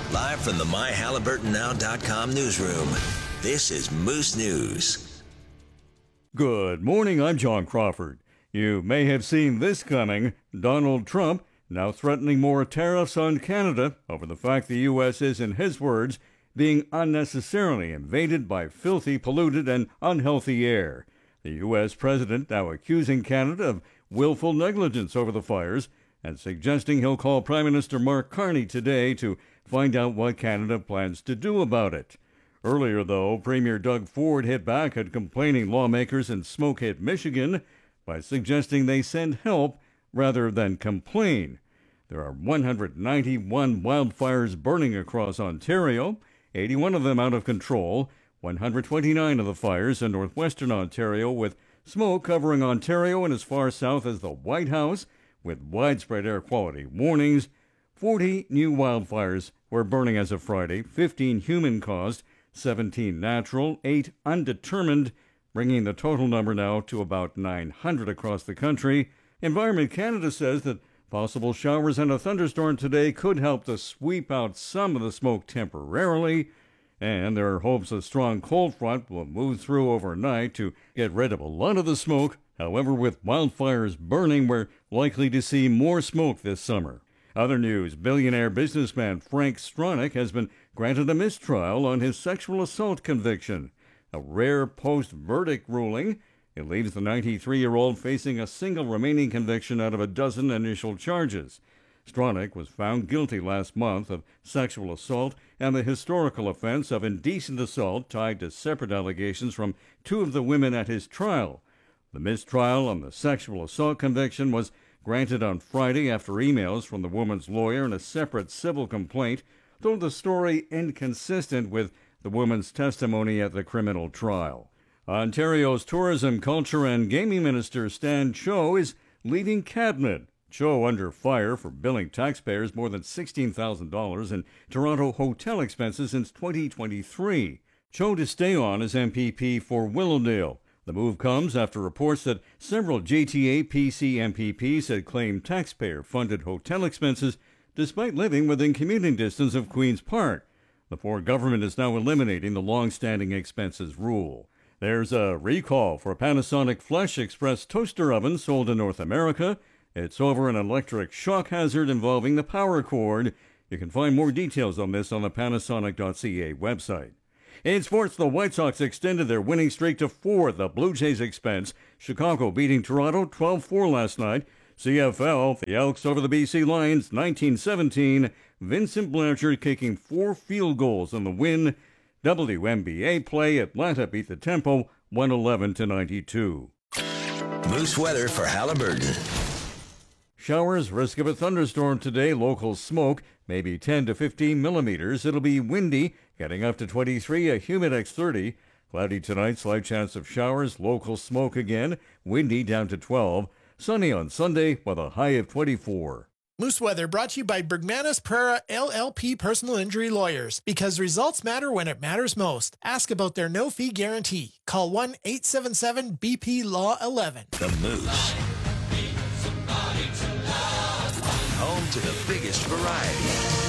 Live from the MyHalliburtonNow.com newsroom, this is Moose News. Good morning, I'm John Crawford. You may have seen this coming. Donald Trump now threatening more tariffs on Canada over the fact the U.S. is, in his words, being unnecessarily invaded by filthy, polluted, and unhealthy air. The U.S. president now accusing Canada of willful negligence over the fires and suggesting he'll call Prime Minister Mark Carney today to find out what Canada plans to do about it. Earlier, though, Premier Doug Ford hit back at complaining lawmakers in smoke-hit Michigan by suggesting they send help rather than complain. There are 191 wildfires burning across Ontario, 81 of them out of control, 129 of the fires in northwestern Ontario, with smoke covering Ontario and as far south as the White House, with widespread air quality warnings. 40 new wildfires were burning as of Friday, 15 human-caused, 17 natural, 8 undetermined, bringing the total number now to about 900 across the country. Environment Canada says that possible showers and a thunderstorm today could help to sweep out some of the smoke temporarily, and there are hopes a strong cold front will move through overnight to get rid of a lot of the smoke. However, with wildfires burning, we're likely to see more smoke this summer. Other news, billionaire businessman Frank Stronach has been granted a mistrial on his sexual assault conviction, a rare post-verdict ruling. It leaves the 93-year-old facing a single remaining conviction out of a dozen initial charges. Stronach was found guilty last month of sexual assault and the historical offense of indecent assault tied to separate allegations from two of the women at his trial. The mistrial on the sexual assault conviction was granted on Friday after emails from the woman's lawyer in a separate civil complaint told the story inconsistent with the woman's testimony at the criminal trial. Ontario's Tourism, Culture and Gaming Minister Stan Cho is leaving cabinet. Cho under fire for billing taxpayers more than $16,000 in Toronto hotel expenses since 2023. Cho to stay on as MPP for Willowdale. The move comes after reports that several GTA PC MPPs had claimed taxpayer-funded hotel expenses despite living within commuting distance of Queen's Park. The Ford government is now eliminating the long-standing expenses rule. There's a recall for a Panasonic Flesh Express toaster oven sold in North America. It's over an electric shock hazard involving the power cord. You can find more details on this on the Panasonic.ca website. In sports, the White Sox extended their winning streak to 4 at the Blue Jays' expense. Chicago beating Toronto 12-4 last night. CFL, the Elks over the BC Lions 19-17. Vincent Blanchard kicking 4 field goals in the win. WNBA play, Atlanta beat the Tempo 111-92. Moose weather for Halliburton. Showers, risk of a thunderstorm today, local smoke, maybe 10 to 15 millimeters. It'll be windy, getting up to 23, a Humidex 30. Cloudy tonight, slight chance of showers, local smoke again, windy down to 12. Sunny on Sunday with a high of 24. Moose Weather brought to you by Bergmanis Prera LLP Personal Injury Lawyers. Because results matter when it matters most. Ask about their no-fee guarantee. Call 1-877-BP-LAW-11. The Moose. Home to the biggest variety.